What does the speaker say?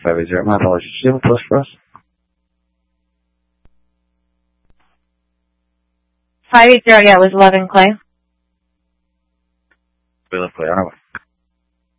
580. My apologies. Do you have a post for us? 580, yeah, it was 11 Clay. We left Clay, aren't we?